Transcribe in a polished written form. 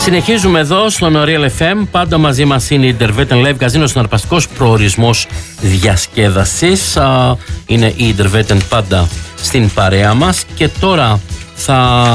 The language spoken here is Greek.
Συνεχίζουμε εδώ στο Real FM. Πάντα μαζί μας είναι η Interveten Live Casino, συναρπαστικός προορισμός διασκέδασης. Είναι η Interveten πάντα στην παρέα μας. Και τώρα θα